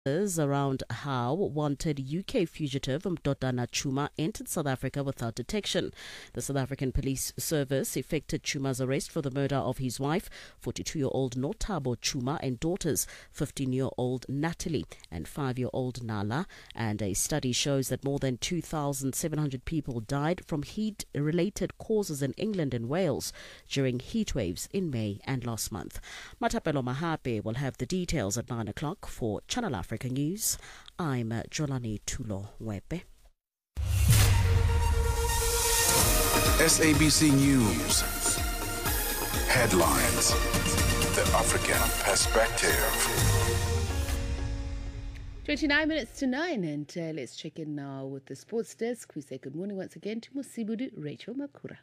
around how wanted UK fugitive Mdodana Chuma entered South Africa without detection. The South African Police Service effected Chuma's arrest for the murder of his wife, 42-year-old Notabo Chuma, and daughters, 15-year-old Natalie and 5-year-old Nala. And a study shows that more than 2,700 people died from heat-related causes in England and Wales during heat waves in May and last month. Matapelo Mahape will have the details at 9 o'clock for Channel Africa News. I'm Jolani Tulo Wepe. SABC News. Headlines. The African Perspective. 29 minutes to 9, and let's check in now with the sports desk. We say good morning once again to Musibudu Rachel Makura.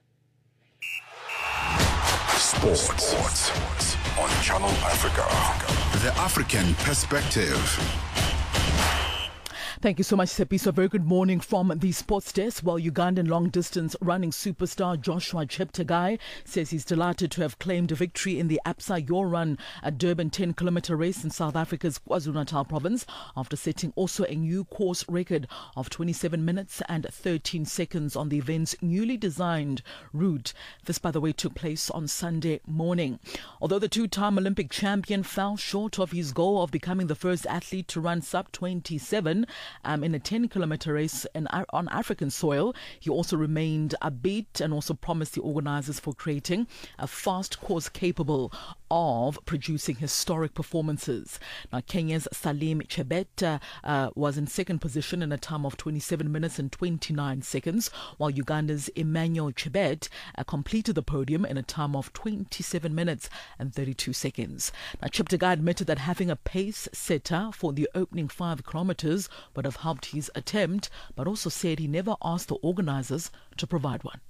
Sports on Channel Africa. The African Perspective. Thank you so much, Sepi. So very good morning from the sports desk. While Ugandan long-distance running superstar Joshua Cheptegei says he's delighted to have claimed a victory in the Absa Your Run at Durban 10-kilometer race in South Africa's KwaZulu-Natal province after setting also a new course record of 27 minutes and 13 seconds on the event's newly designed route. This, by the way, took place on Sunday morning. Although the two-time Olympic champion fell short of his goal of becoming the first athlete to run sub-27 in a 10-kilometer race on African soil, he also remained upbeat and also promised the organizers for creating a fast course capable of producing historic performances. Now, Kenya's Salim Chebet was in second position in a time of 27 minutes and 29 seconds, while Uganda's Emmanuel Chebet completed the podium in a time of 27 minutes and 32 seconds. Now, Cheptegei admitted that having a pace setter for the opening 5 kilometers would have helped his attempt, but also said he never asked the organizers to provide one.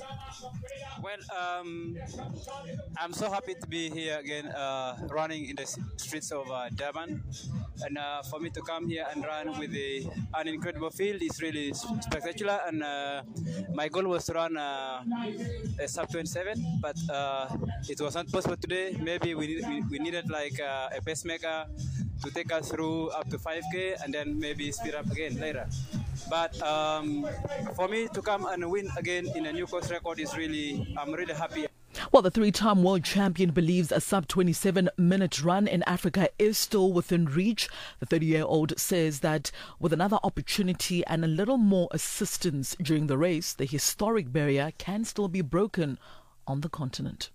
Well, I'm so happy to be here again, running in the streets of Durban. And for me to come here and run with an incredible field is really spectacular. And my goal was to run a sub-27, but it was not possible today. Maybe we needed like a pacemaker to take us through up to 5K and then maybe speed up again later. But for me to come and win again in a new course record is I'm really happy. Well, the 3-time world champion believes a sub-27-minute run in Africa is still within reach. The 30-year-old says that with another opportunity and a little more assistance during the race, the historic barrier can still be broken on the continent.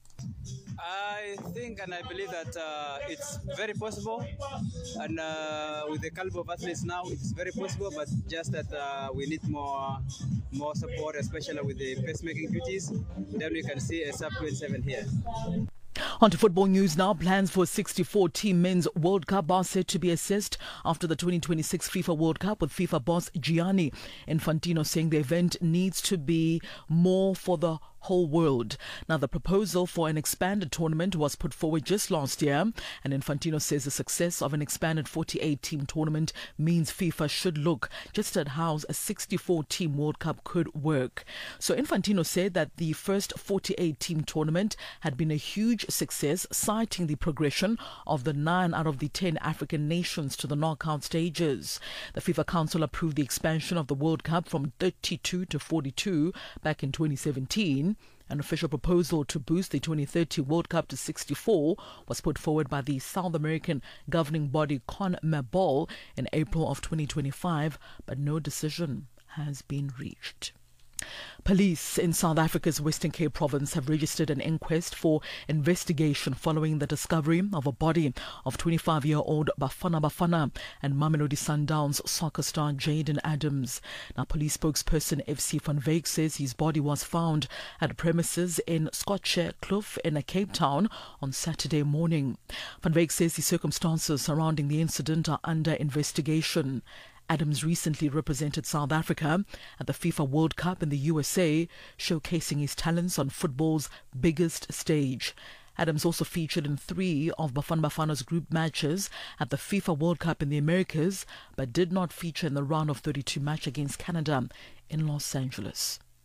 I think and I believe that it's very possible, and with the caliber of athletes now, it's very possible, but just that we need more support, especially with the pacemaking duties. Then we can see a sub-27 here. On to football news now. Plans for a 64-team men's World Cup are set to be assessed after the 2026 FIFA World Cup, with FIFA boss Gianni Infantino saying the event needs to be more for the whole world. Now, the proposal for an expanded tournament was put forward just last year, and Infantino says the success of an expanded 48-team tournament means FIFA should look just at how a 64-team World Cup could work. So Infantino said that the first 48-team tournament had been a huge success, citing the progression of the 9 out of the 10 African nations to the knockout stages. The FIFA Council approved the expansion of the World Cup from 32 to 42 back in 2017. An official proposal to boost the 2030 World Cup to 64 was put forward by the South American governing body CONMEBOL in April of 2025, but no decision has been reached. Police in South Africa's Western Cape province have registered an inquest for investigation following the discovery of a body of 25-year-old Bafana Bafana and Mamelodi Sundowns soccer star Jaden Adams. Now, police spokesperson FC van Wyk says his body was found at premises in Scotche Kloof in Cape Town on Saturday morning. Van Wyk says the circumstances surrounding the incident are under investigation. Adams recently represented South Africa at the FIFA World Cup in the USA, showcasing his talents on football's biggest stage. Adams also featured in 3 of Bafana Bafana's group matches at the FIFA World Cup in the Americas, but did not feature in the round of 32 match against Canada in Los Angeles.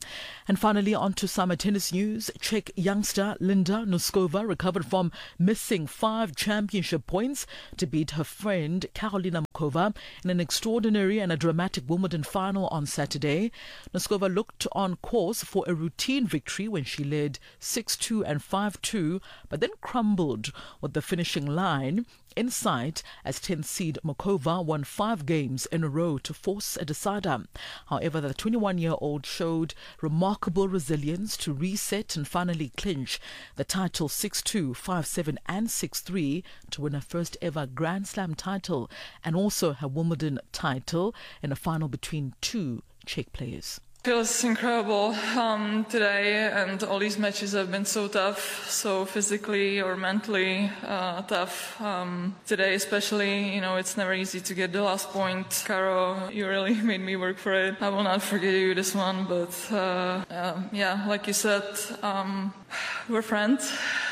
And finally, on to summer tennis news. Czech youngster Linda Noskova recovered from missing 5 championship points to beat her friend Karolina Muchova in an extraordinary and a dramatic Wimbledon final on Saturday. Noskova looked on course for a routine victory when she led 6-2 and 5-2, but then crumbled with the finishing line in sight as 10th seed Muchova won 5 games in a row to force a decider. However, the 21-year-old showed remarkable resilience to reset and finally clinch the title 6-2, 5-7 and 6-3 to win her first ever Grand Slam title and also her Wimbledon title in a final between 2 Czech players. Feels incredible today, and all these matches have been so tough, so physically or mentally tough. Today especially, you know, it's never easy to get the last point. Caro, you really made me work for it. I will not forget you this one, but yeah, like you said, we're friends.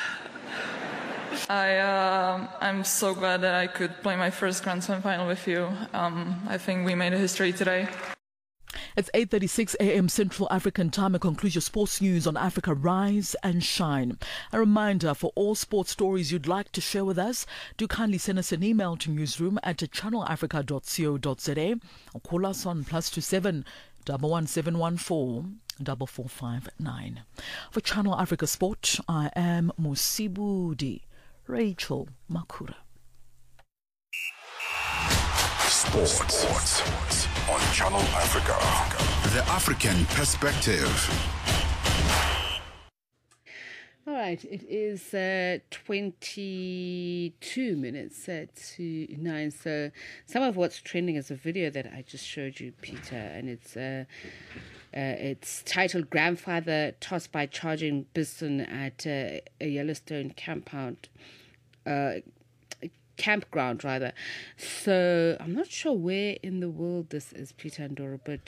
I'm so glad that I could play my first Grand Slam final with you. I think we made a history today. It's 8:36 a.m. Central African Time. And concludes your sports news on Africa Rise and Shine. A reminder, for all sports stories you'd like to share with us, do kindly send us an email to newsroom@channelafrica.co.za or call us on +27 11714 4459. For Channel Africa Sport, I am Musibudi Rachel Makura. Sports on Channel Africa. The African Perspective. All right, it is 22 minutes to 9. So some of what's trending is a video that I just showed you, Peter, and it's titled "Grandfather Tossed by Charging Bison at a Yellowstone campground rather. So I'm not sure where in the world this is, Peter Ndoro, but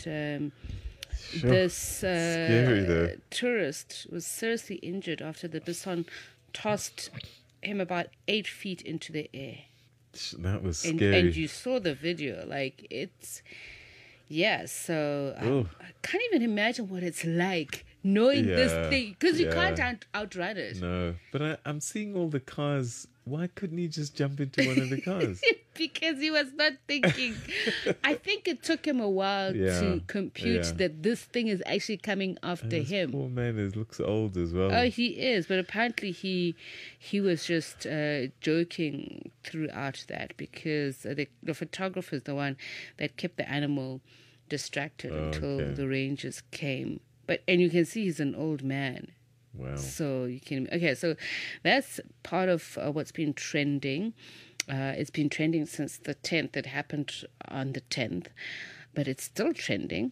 this tourist was seriously injured after the bison tossed him about 8 feet into the air. That was scary. And you saw the video, like it's, yeah, so I can't even imagine what it's like knowing this thing, because you can't outrun it. No, but I'm seeing all the cars. Why couldn't he just jump into one of the cars? Because he was not thinking. I think it took him a while to compute that this thing is actually coming after him. Poor man looks old as well. Oh, he is. But apparently he was just joking throughout that, because the photographer is the one that kept the animal distracted until the rangers came. And you can see he's an old man. Wow. So you can, so that's part of what's been trending. It's been trending since the 10th. It happened on the 10th, but it's still trending.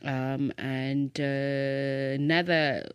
And another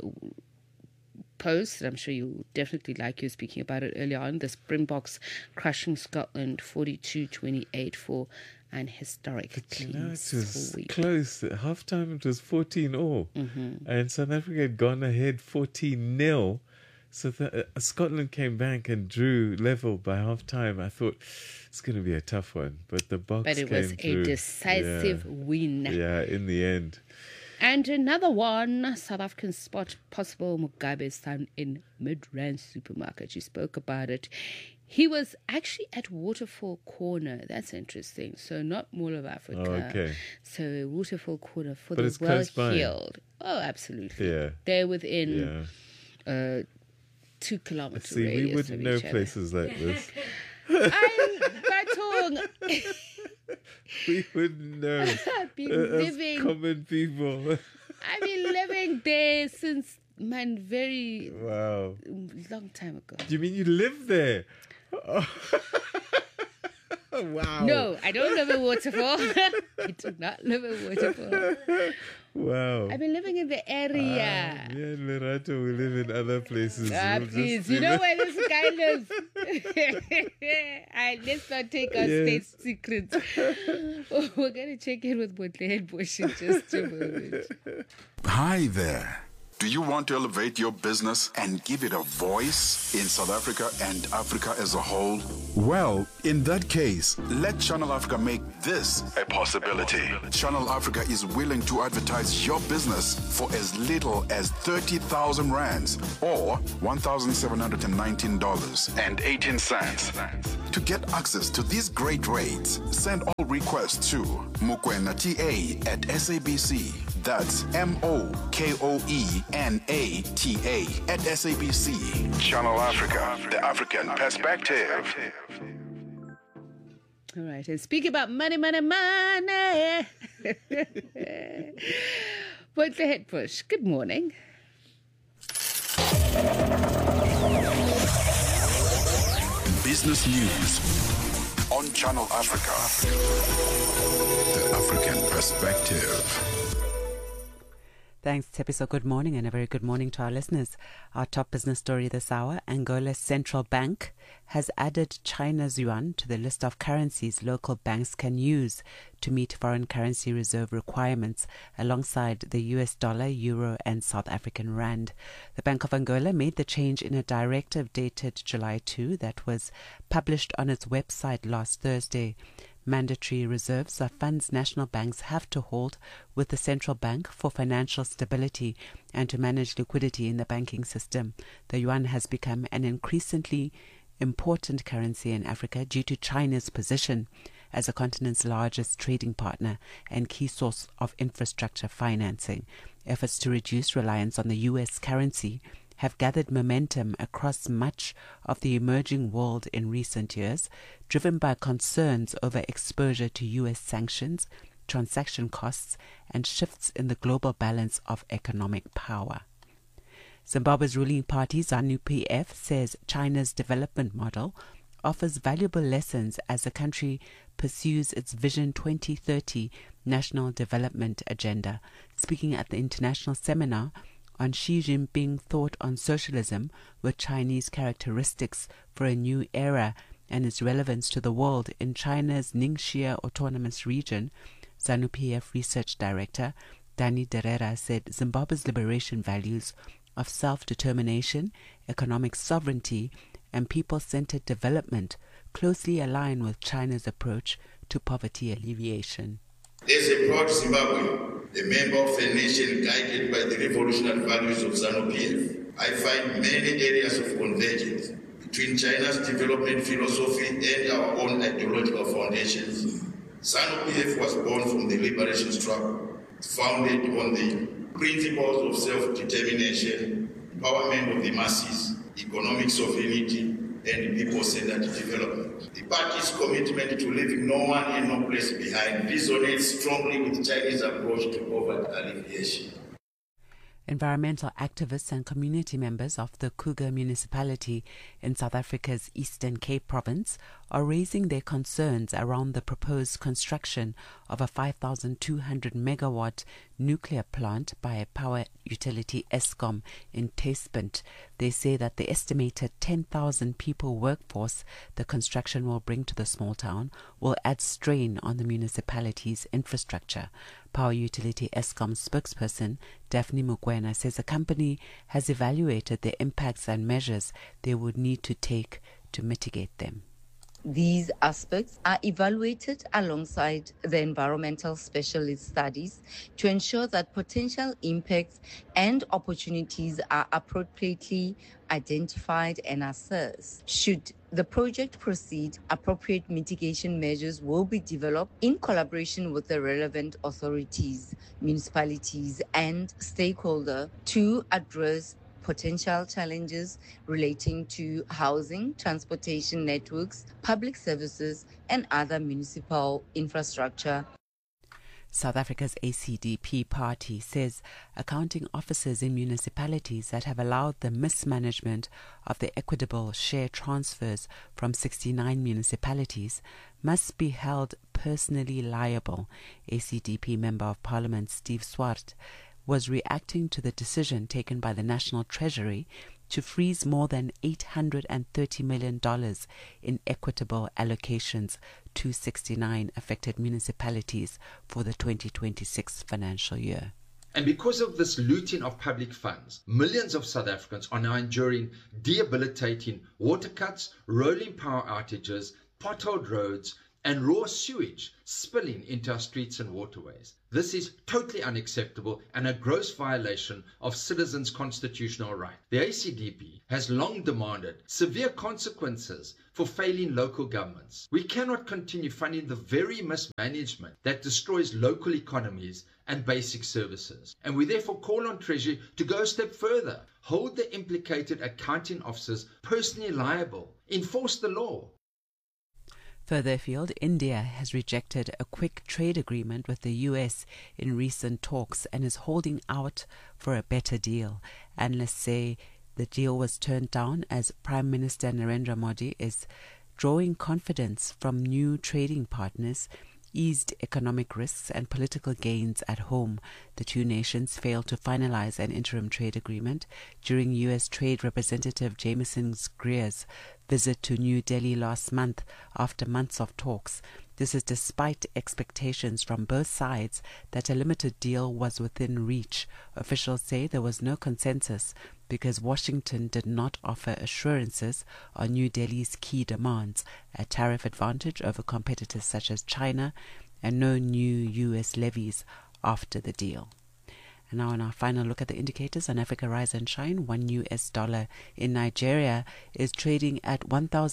post that I'm sure you'll definitely like, you were speaking about it earlier on, the Springboks crushing Scotland 42-28 for an historic It was sweep. close. At halftime it was 14-all. And South Africa had gone ahead 14-0. So Scotland came back and drew level by halftime. I thought it's going to be a tough one, but the Boks came through. But it was a decisive win. Yeah, in the end. And another one, South African spot possible Mugabe's son in Midrand supermarket. You spoke about it. He was actually at Waterfall Corner. That's interesting. So not Mall of Africa. Oh, okay. So Waterfall Corner for But the it's close by. well-heeled. Oh, absolutely. Yeah. They're within 2 kilometers See, radius we wouldn't of know each other. places like this. We wouldn't know. I've been As living. common people. I've been living there since very Wow. long time ago. Do you mean you live there? Wow. No, I don't live in Waterfall. I do not live in Waterfall. Wow. I've been living in the area. Me and Lerato, we live in other places. We'll Please, just, you know where this guy lives. Let's not take our state secrets. We're going to check in with Bodleian Bush in just a moment. Hi there. Do you want to elevate your business and give it a voice in South Africa and Africa as a whole? Well, in that case, let Channel Africa make this a possibility. Channel Africa is willing to advertise your business for as little as 30,000 rands or $1,719.18. To get access to these great rates, send all requests to mokoenata@SABC. That's MOKOENATA@SABC. Channel Africa, the African perspective. All right, and speak about money. What's the head push? Good morning. Business News on Channel Africa, the African perspective. Thanks, Tepiso. Good morning and a very good morning to our listeners. Our top business story this hour, Angola's central bank has added China's yuan to the list of currencies local banks can use to meet foreign currency reserve requirements alongside the US dollar, euro and South African rand. The Bank of Angola made the change in a directive dated July 2 that was published on its website last Thursday. Mandatory reserves are funds national banks have to hold with the central bank for financial stability and to manage liquidity in the banking system. The yuan has become an increasingly important currency in Africa due to China's position as the continent's largest trading partner and key source of infrastructure financing. Efforts to reduce reliance on the US currency have gathered momentum across much of the emerging world in recent years, driven by concerns over exposure to US sanctions, transaction costs, and shifts in the global balance of economic power. Zimbabwe's ruling party, ZANU-PF, says China's development model offers valuable lessons as the country pursues its Vision 2030 national development agenda. Speaking at the international seminar on Xi Jinping Thought on Socialism with Chinese Characteristics for a New Era and its relevance to the world in China's Ningxia Autonomous Region, ZANU-PF Research Director Dani Derera said Zimbabwe's liberation values of self-determination, economic sovereignty, and people-centered development closely align with China's approach to poverty alleviation. As a proud Zimbabwean, a member of a nation guided by the revolutionary values of ZANU-PF, I find many areas of convergence between China's development philosophy and our own ideological foundations. ZANU-PF was born from the liberation struggle, founded on the principles of self-determination, empowerment of the masses, economic sovereignty, and people-centered development. The party's commitment to leaving no one and no place behind resonates strongly with Chinese approach to poverty alleviation. Environmental activists and community members of the Kruger municipality in South Africa's Eastern Cape province are raising their concerns around the proposed construction of a 5,200 megawatt nuclear plant by a power utility Eskom in Tastepunt. They say that the estimated 10,000 people workforce the construction will bring to the small town will add strain on the municipality's infrastructure. Power utility Eskom spokesperson Daphne Mokoena says the company has evaluated the impacts and measures they would need to take to mitigate them. These aspects are evaluated alongside the environmental specialist studies to ensure that potential impacts and opportunities are appropriately identified and assessed. Should the project proceed, appropriate mitigation measures will be developed in collaboration with the relevant authorities, municipalities, and stakeholders to address potential challenges relating to housing, transportation networks, public services, and other municipal infrastructure. South Africa's ACDP party says accounting officers in municipalities that have allowed the mismanagement of the equitable share transfers from 69 municipalities must be held personally liable. ACDP Member of Parliament Steve Swart was reacting to the decision taken by the National Treasury to freeze more than $830 million in equitable allocations to 69 affected municipalities for the 2026 financial year. And because of this looting of public funds, millions of South Africans are now enduring debilitating water cuts, rolling power outages, potholed roads, and raw sewage spilling into our streets and waterways. This is totally unacceptable and a gross violation of citizens' constitutional right. The ACDP has long demanded severe consequences for failing local governments. We cannot continue funding the very mismanagement that destroys local economies and basic services. And we therefore call on Treasury to go a step further, hold the implicated accounting officers personally liable, enforce the law. Further afield, India has rejected a quick trade agreement with the US in recent talks and is holding out for a better deal. Analysts say the deal was turned down as Prime Minister Narendra Modi is drawing confidence from new trading partners, eased economic risks and political gains at home. The two nations failed to finalize an interim trade agreement during U.S. Trade Representative Jameson Greer's visit to New Delhi last month after months of talks. This is despite expectations from both sides that a limited deal was within reach. Officials say there was no consensus because Washington did not offer assurances on New Delhi's key demands, a tariff advantage over competitors such as China, and no new U.S. levies after the deal. And now on our final look at the indicators on Africa Rise and Shine, $1 in Nigeria is trading at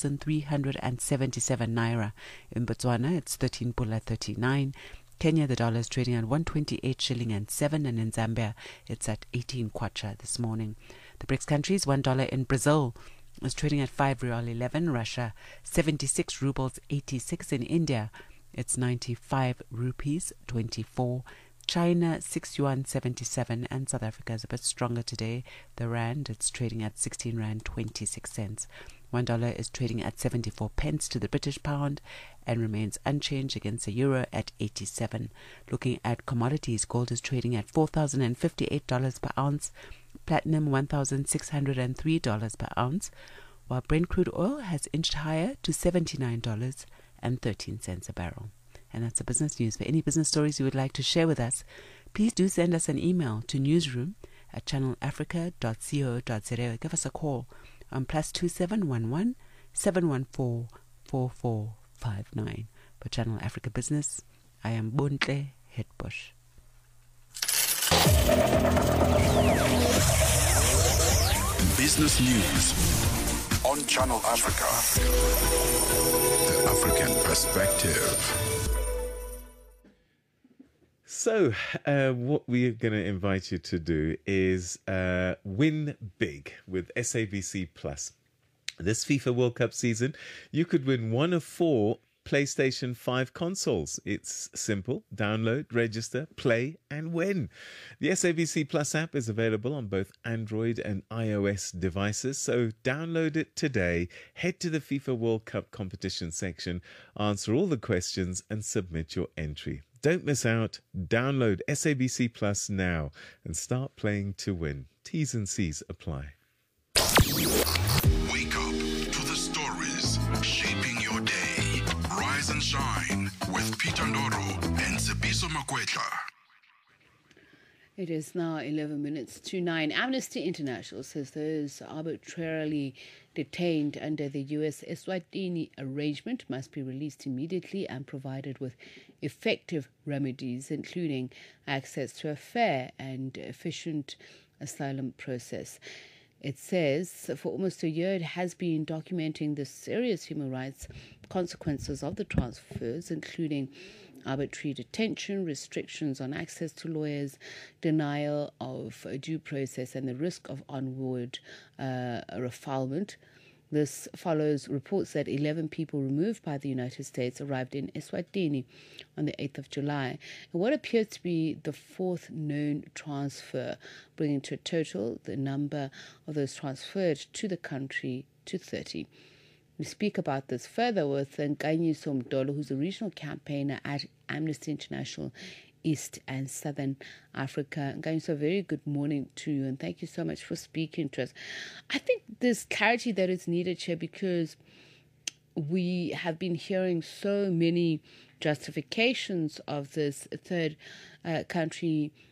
1,377 naira. In Botswana, it's 13 pula 39. Kenya, the dollar is trading at 128 shilling and 7, and in Zambia, it's at 18 kwacha this morning. The BRICS countries, $1 in Brazil is trading at 5 real 11. Russia, 76 rubles 86. In India, it's 95 rupees 24. China, 6 yuan 77, and South Africa is a bit stronger today. The rand, it's trading at 16 rand 26 cents. $1 is trading at 74 pence to the British pound and remains unchanged against the euro at 87. Looking at commodities, gold is trading at $4,058 per ounce, platinum $1,603 per ounce, while Brent crude oil has inched higher to $79.13 a barrel. And that's the business news. For any business stories you would like to share with us, please do send us an email to newsroom@channelafrica.co.za. Give us a call on +2711 714 4459. For Channel Africa Business, I am Bontle Hetbush. Business news on Channel Africa. The African perspective. So, what we're going to invite you to do is win big with SABC Plus. This FIFA World Cup season, you could win one of 4 PlayStation 5 consoles. It's simple. Download, register, play, and win. The SABC Plus app is available on both Android and iOS devices, so download it today. Head to the FIFA World Cup competition section, answer all the questions, and submit your entry. Don't miss out. Download SABC Plus now and start playing to win. T's and C's apply. Wake up to the stories shaping your day. Rise and shine with Peter Ndoro and Tsepiso Makwetla. It is now 11 minutes to 9. Amnesty International says those arbitrarily detained under the U.S. Eswatini arrangement must be released immediately and provided with effective remedies, including access to a fair and efficient asylum process. It says for almost a year it has been documenting the serious human rights consequences of the transfers, including arbitrary detention, restrictions on access to lawyers, denial of due process, and the risk of onward refoulement. This follows reports that 11 people removed by the United States arrived in Eswatini on the 8th of July. And what appears to be the 4th known transfer, bringing to a total the number of those transferred to the country to 30. We speak about this further with Nkanyiso Mdolo, who's a regional campaigner at Amnesty International East and Southern Africa. Nkanyiso, a very good morning to you, and thank you so much for speaking to us. I think there's clarity that is needed here because we have been hearing so many justifications of this third country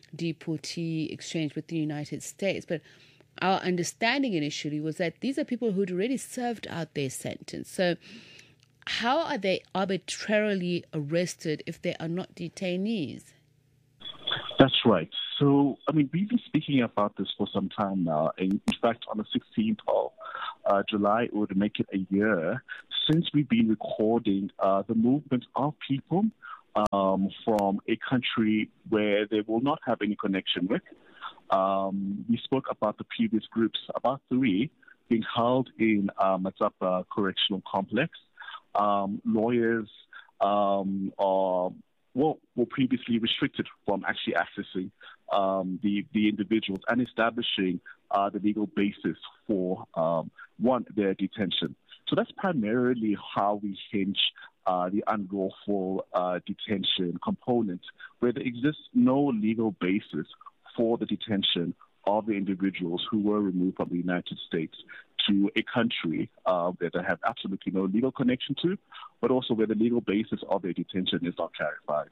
deportee exchange with the United States. But our understanding initially was that these are people who'd already served out their sentence. So how are they arbitrarily arrested if they are not detainees? That's right. So, we've been speaking about this for some time now. In fact, on the 16th of July, it would make it a year since we've been recording the movement of people from a country where they will not have any connection with. We spoke about the previous groups, about 3 being held in Matsapa Correctional Complex. Lawyers were previously restricted from actually accessing the individuals and establishing the legal basis for, their detention. So that's primarily how we hinge the unlawful detention component, where there exists no legal basis for the detention of the individuals who were removed from the United States to a country that they have absolutely no legal connection to, but also where the legal basis of their detention is not clarified.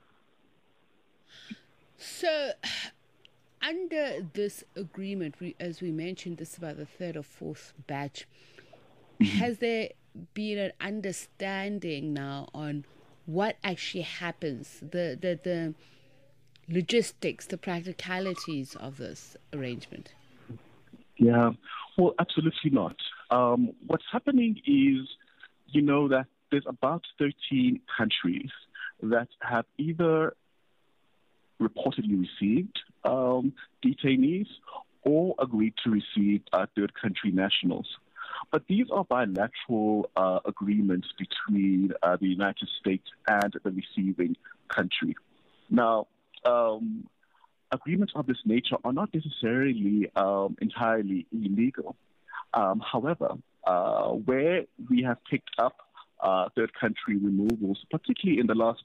So, under this agreement, as we mentioned, this is about the 3rd or 4th batch, has there been an understanding now on what actually happens, the logistics, the practicalities of this arrangement? Yeah, well, absolutely not. What's happening is, that there's about 13 countries that have either reportedly received detainees or agreed to receive third country nationals. But these are bilateral agreements between the United States and the receiving country. Now, agreements of this nature are not necessarily entirely illegal. However, where we have picked up third country removals, particularly in the last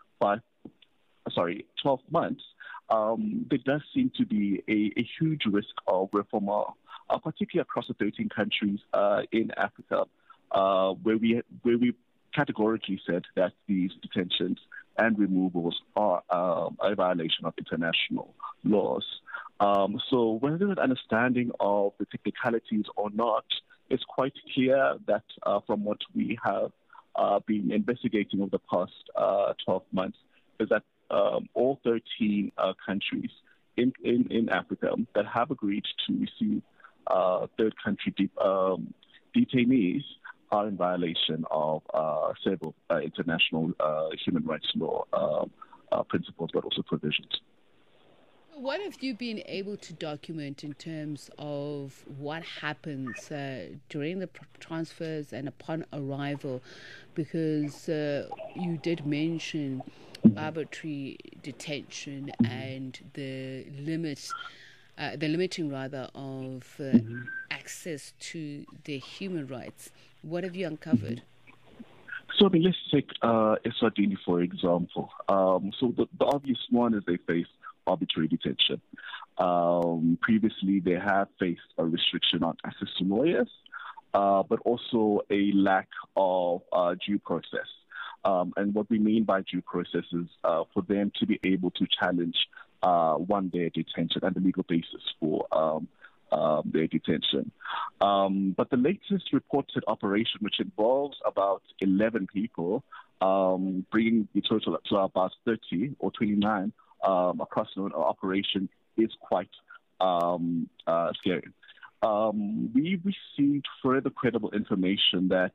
12 months, there does seem to be a huge risk of reform, particularly across the 13 countries in Africa, where we categorically said that these detentions and removals are a violation of international laws. So whether there's an understanding of the technicalities or not, it's quite clear that from what we have been investigating over the past 12 months, is that all 13 countries in Africa that have agreed to receive third country detainees are in violation of several international human rights law principles, but also provisions. What have you been able to document in terms of what happens during the transfers and upon arrival? Because you did mention arbitrary detention and the limiting of access to their human rights. What have you uncovered? So let's take Eswatini, for example. So the obvious one is they face arbitrary detention. Previously, they have faced a restriction on access to lawyers, but also a lack of due process. And what we mean by due process is for them to be able to challenge their detention and the legal basis for their detention. But the latest reported operation, which involves about 11 people, bringing the total to about 30 or 29 across the operation, is quite scary. We received further credible information that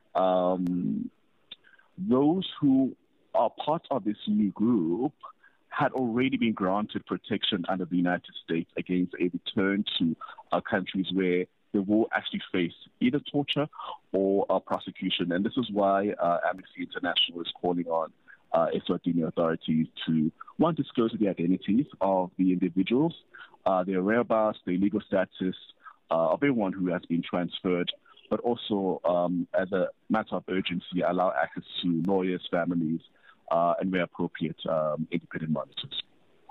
those who are part of this new group had already been granted protection under the United States against a return to countries where they will actually face either torture or prosecution. And this is why Amnesty International is calling on Eswatini authorities to, one, disclose the identities of the individuals, their whereabouts, their legal status of everyone who has been transferred, but also, as a matter of urgency, allow access to lawyers, families, and where appropriate, independent monitors.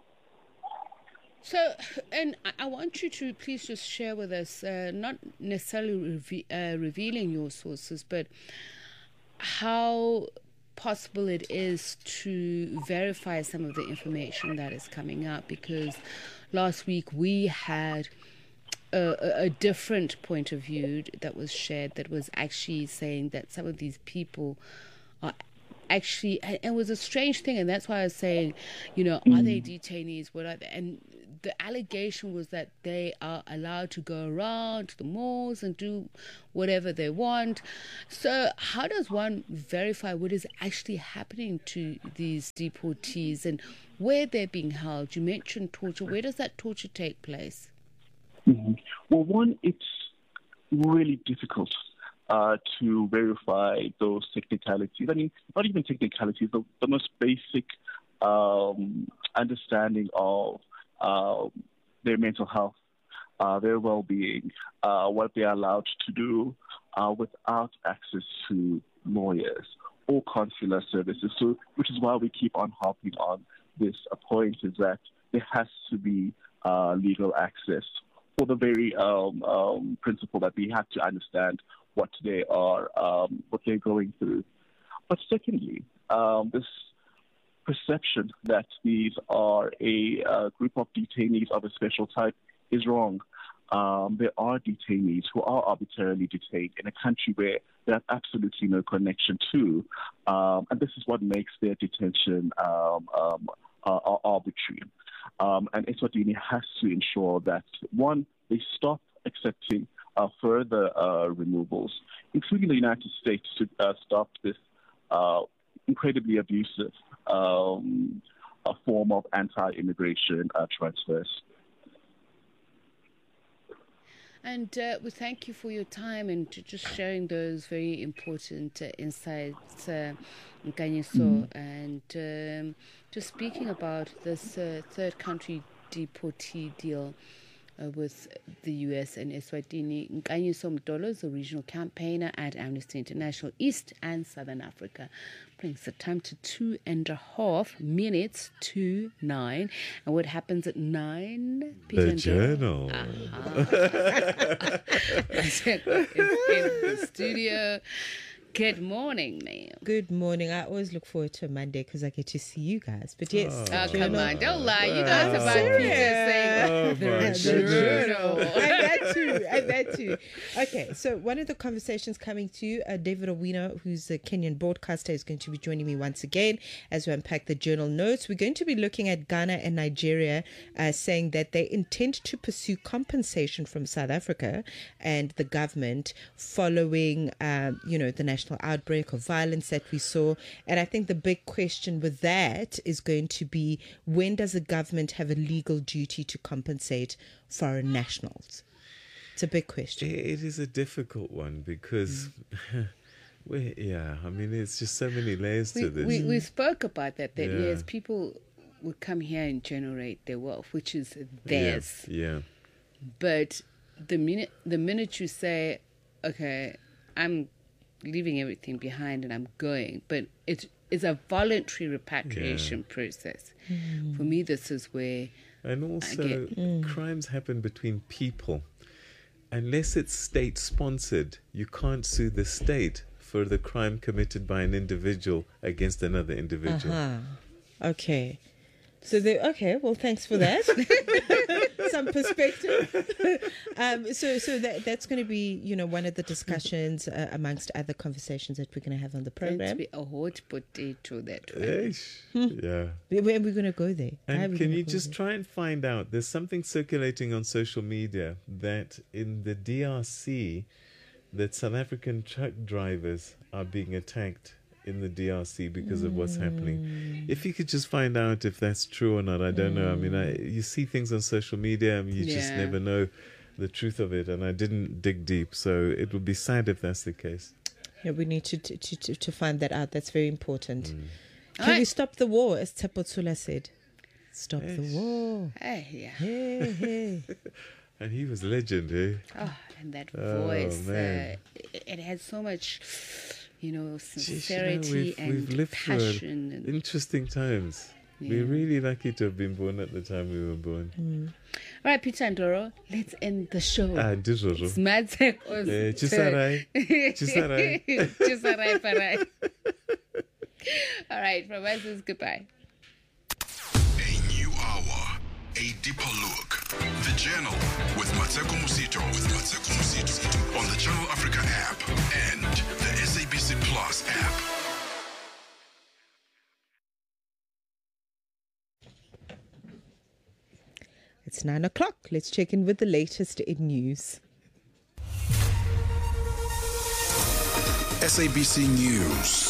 So, and I want you to please just share with us, not necessarily revealing your sources, but how possible it is to verify some of the information that is coming out, because last week we had a different point of view that was shared, that was actually saying that some of these people are actually, and it was a strange thing, and that's why I was saying, are they detainees? What are they? And the allegation was that they are allowed to go around to the malls and do whatever they want. So how does one verify what is actually happening to these deportees and where they're being held? You mentioned torture. Where does that torture take place? Mm-hmm. Well, one, it's really difficult to verify those technicalities. I mean, not even technicalities, the most basic understanding of their mental health, their well-being, what they're allowed to do without access to lawyers or consular services. So, which is why we keep on harping on this point, is that there has to be legal access, for the very principle that we have to understand what they are, what they're going through. But secondly, this perception that these are a group of detainees of a special type is wrong. There are detainees who are arbitrarily detained in a country where they have absolutely no connection to, and this is what makes their detention arbitrary. And Eswatini has to ensure that, one, they stop accepting further removals, including the United States, to stop this incredibly abusive form of anti-immigration transfers. And we thank you for your time and just sharing those very important insights, Nkanyiso, and just speaking about this third country deportee deal with the U.S. and Eswatini. Nkanyiso Mtolo is a regional campaigner at Amnesty International East and Southern Africa. Brings the time to 2.5 minutes to 9. And what happens at 9? The Journal. It's in the studio. Good morning, Neil. Good morning. I always look forward to a Monday because I get to see you guys. But yes, come on, don't lie. You guys about Peter saying the journal. And that too. Okay, so one of the conversations coming to you, David Owino, who's a Kenyan broadcaster, is going to be joining me once again as we unpack the journal notes. We're going to be looking at Ghana and Nigeria, saying that they intend to pursue compensation from South Africa and the government following, the national outbreak of violence that we saw. And I think the big question with that is going to be, when does the government have a legal duty to compensate foreign nationals? It's a big question. It is a difficult one because, it's just so many layers to this. We spoke about that yes, people would come here and generate their wealth, which is theirs. Yeah. But the minute you say, okay, I'm leaving everything behind and I'm going, but it's a voluntary repatriation process. For me, this is where and also crimes happen between people. Unless it's state sponsored, you can't sue the state for the crime committed by an individual against another individual. Okay. So well, thanks for that. Some perspective. So that's going to be, one of the discussions amongst other conversations that we're going to have on the program. It's going to be a hot potato, that one. Yeah. When are we going to go there? And can you just try and find out? There's something circulating on social media that in the DRC, that South African truck drivers are being attacked in the DRC because of what's happening. If you could just find out if that's true or not, I don't know. I mean, you see things on social media and you just never know the truth of it, and I didn't dig deep, so it would be sad if that's the case. Yeah, we need to find that out. That's very important. Can we stop the war, as Tsepo Tsula said? Stop the war. Hey. And he was legend, eh? Oh, and that voice. It had so much... sincerity and we've lived passion. Through interesting times. We're really lucky to have been born at the time we were born. All right, Peter and Doro, let's end the show. It's Chisarai. Chisarai. All right, from us is goodbye. A new hour, a deeper look. The Journal with Mateko Musito. On the Channel Africa app and the SABC Plus app. It's 9 o'clock. Let's check in with the latest in news. SABC News.